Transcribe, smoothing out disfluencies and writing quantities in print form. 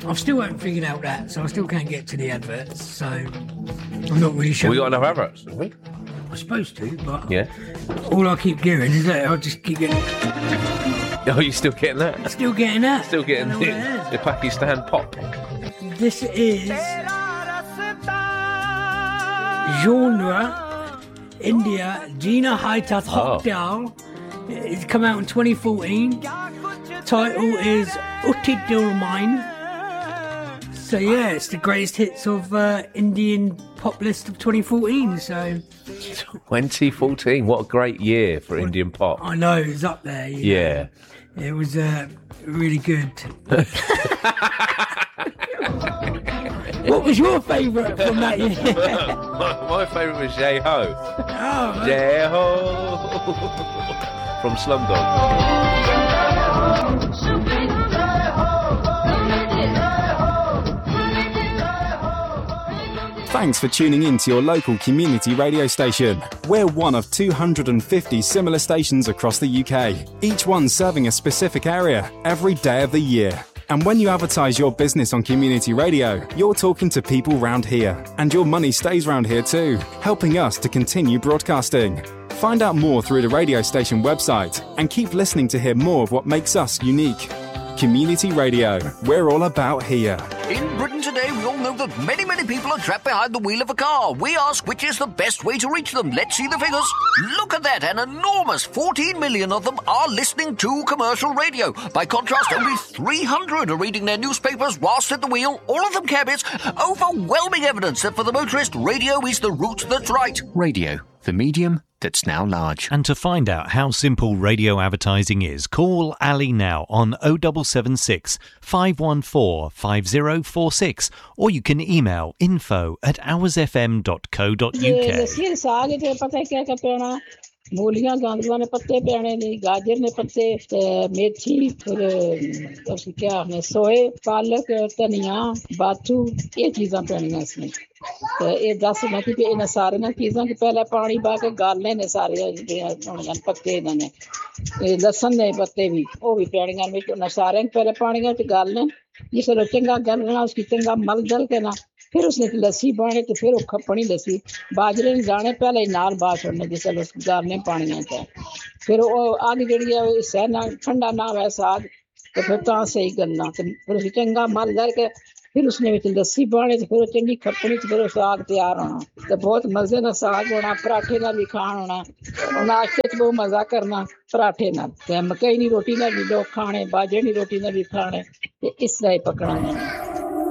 I still haven't figured out that, so I still can't get to the adverts. So I'm not really sure. We got enough adverts, have we? I'm supposed to, but Yeah. all I keep getting is that I just keep getting. Oh, you're still getting that? Still getting that. Still getting I don't know what it the Pakistan pop. is. This is genre India Gina Haitat Hotel. It's come out in 2014. Title is Utti Dilmine. So yeah, it's the greatest hits of Indian pop list of 2014. So 2014, what a great year for Indian pop. I know it was up there. Yeah. It was really good. What was your favourite from that year? My favourite was Jai Ho. Oh, Jai Ho from Slumdog. Thanks for tuning in to your local community radio station. We're one of 250 similar stations across the UK, each one serving a specific area every day of the year. And when you advertise your business on community radio, you're talking to people round here. And your money stays round here too, helping us to continue broadcasting. Find out more through the radio station website and keep listening to hear more of what makes us unique. Community Radio, we're all about here. In Britain today, we all know that many people are trapped behind the wheel of a car. We ask which is the best way to reach them. Let's see the figures. Look at that, an enormous 14 million of them are listening to commercial radio. By contrast, only 300 are reading their newspapers whilst at the wheel, all of them cabbies. Overwhelming evidence that for the motorist, radio is the route that's right. Radio, the medium that's now large. And to find out how simple radio advertising is, call Ali now on 0776 514 5046, or you can email info@hoursfm.co.uk. मूलियां गांदुआ ने पत्ते पैने ने गाजर ने पत्ते मेथी फिर उसकी क्या हमने सोए पालक धनिया बाथू ये चीज़ां पैनियां इसमें तो ये 10 मिनट की इन सारे ना चीज़ां की पहले पानी पा के गालने ने सारे होनियां पत्ते इन्होंने लसन ने पत्ते भी वो भी पैनियां में तो सारे पहले पानी च गालने जिसले चंगा गलना उसकी चंगा मल दल के ना फिर उसने लस्सी बने तो फिर खपनी लस्सी बाजरे ने जाने पहले नाल बात छोड़ने जिसले उस गालने पानी च फिर वो आगे जड़ी है सहना ठंडा ना हुआ साग तो फिर ता सही करना तो फिर उस चंगा मल दल के फिर उसने विच लस्सी बने तो फिर चंगी खपनी तो फिर साग तैयार होना तो बहुत मजे ना साग होना पराठे नाल भी खाण होना नाश्ते च बहुत मजा करना पराठे नाल ते मकई दी रोटी नाल भी लोग खाने बाजरे दी रोटी नाल भी खाने ते इस तरह पकना